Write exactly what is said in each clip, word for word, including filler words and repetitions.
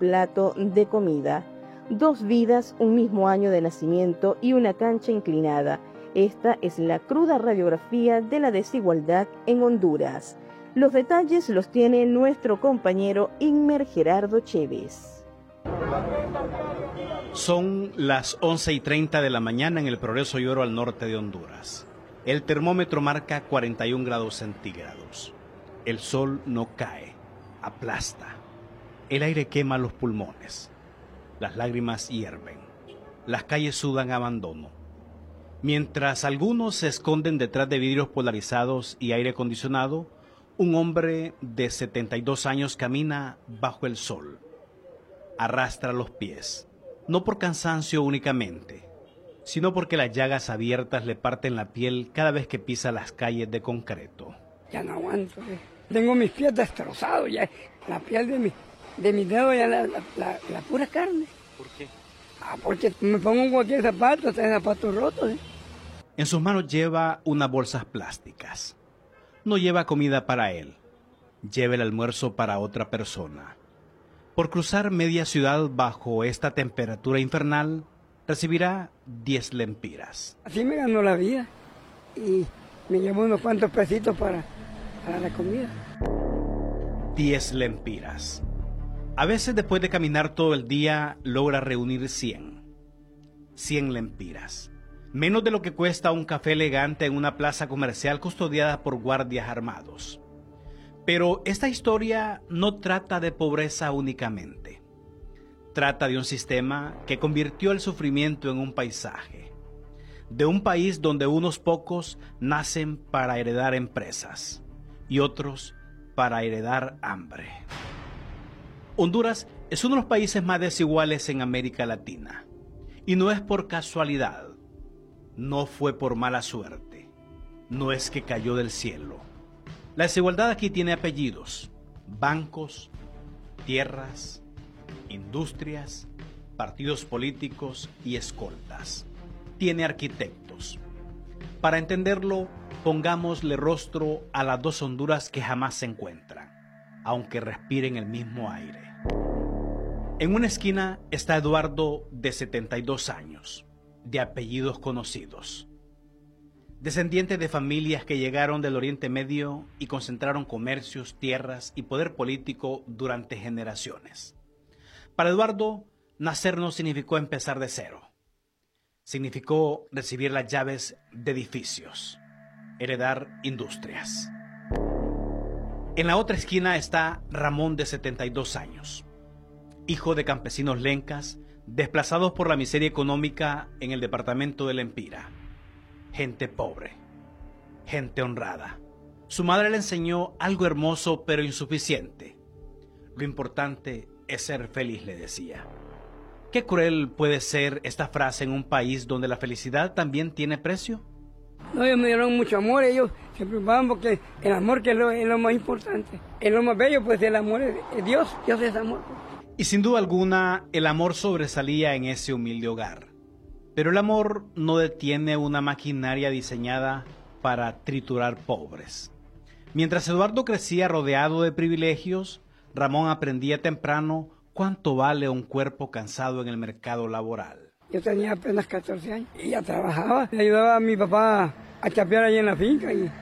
plato de comida. Dos vidas, un mismo año de nacimiento y una cancha inclinada. Esta es la cruda radiografía de la desigualdad en Honduras. Los detalles los tiene nuestro compañero Inmer Gerardo Chévez. Son las once y treinta de la mañana en el Progreso y Oro al norte de Honduras. El termómetro marca cuarenta y un grados centígrados. El sol no cae, aplasta. El aire quema los pulmones. Las lágrimas hierven. Las calles sudan abandono. Mientras algunos se esconden detrás de vidrios polarizados y aire acondicionado, un hombre de setenta y dos años camina bajo el sol. Arrastra los pies, no por cansancio únicamente, sino porque las llagas abiertas le parten la piel cada vez que pisa las calles de concreto. Ya no aguanto, eh. Tengo mis pies destrozados, ya la piel de mi, de mis dedos, ya la, la, la, la pura carne. ¿Por qué? Ah, porque me pongo cualquier zapato, hasta zapatos rotos. Eh. En sus manos lleva unas bolsas plásticas. No lleva comida para él, lleva el almuerzo para otra persona. Por cruzar media ciudad bajo esta temperatura infernal, recibirá diez lempiras. Así me ganó la vida y me llevo unos cuantos pesitos para, para la comida. diez lempiras. A veces después de caminar todo el día logra reunir cien. cien lempiras. Menos de lo que cuesta un café elegante en una plaza comercial custodiada por guardias armados. Pero esta historia no trata de pobreza únicamente. Trata de un sistema que convirtió el sufrimiento en un paisaje. De un país donde unos pocos nacen para heredar empresas y otros para heredar hambre. Honduras es uno de los países más desiguales en América Latina. Y no es por casualidad. No fue por mala suerte. No es que cayó del cielo. La desigualdad aquí tiene apellidos, bancos, tierras, industrias, partidos políticos y escoltas. Tiene arquitectos. Para entenderlo, pongámosle rostro a las dos Honduras que jamás se encuentran, aunque respiren el mismo aire. En una esquina está Eduardo, de setenta y dos años, de apellidos conocidos. Descendiente de familias que llegaron del Oriente Medio y concentraron comercios, tierras y poder político durante generaciones. Para Eduardo, nacer no significó empezar de cero. Significó recibir las llaves de edificios, heredar industrias. En la otra esquina está Ramón, de setenta y dos años, hijo de campesinos lencas, desplazados por la miseria económica en el departamento de Lempira. Gente pobre, gente honrada. Su madre le enseñó algo hermoso pero insuficiente. Lo importante es ser feliz, le decía. ¿Qué cruel puede ser esta frase en un país donde la felicidad también tiene precio? No, ellos me dieron mucho amor, ellos se preocupaban porque el amor que es lo, es lo más importante. Es lo más bello, pues el amor es, es Dios, Dios es amor. Y sin duda alguna, el amor sobresalía en ese humilde hogar. Pero el amor no detiene una maquinaria diseñada para triturar pobres. Mientras Eduardo crecía rodeado de privilegios, Ramón aprendía temprano cuánto vale un cuerpo cansado en el mercado laboral. Yo tenía apenas catorce años y ya trabajaba. Le ayudaba a mi papá a chapear ahí en la finca. Y...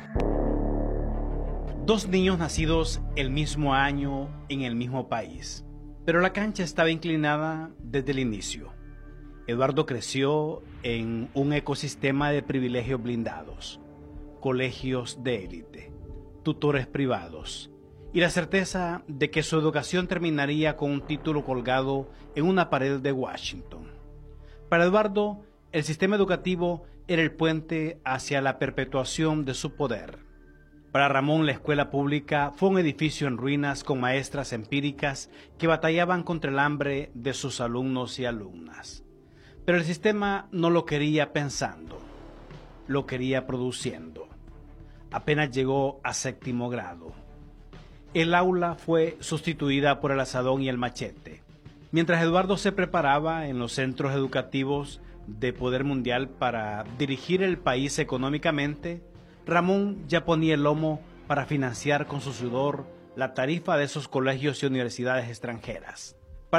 Dos niños nacidos el mismo año en el mismo país. Pero la cancha estaba inclinada desde el inicio. Eduardo creció en un ecosistema de privilegios blindados, colegios de élite, tutores privados y la certeza de que su educación terminaría con un título colgado en una pared de Washington. Para Eduardo, el sistema educativo era el puente hacia la perpetuación de su poder. Para Ramón, la escuela pública fue un edificio en ruinas con maestras empíricas que batallaban contra el hambre de sus alumnos y alumnas. Pero el sistema no lo quería pensando, lo quería produciendo. Apenas llegó a séptimo grado. El aula fue sustituida por el asadón y el machete. Mientras Eduardo se preparaba en los centros educativos de poder mundial para dirigir el país económicamente, Ramón ya ponía el lomo para financiar con su sudor la tarifa de esos colegios y universidades extranjeras.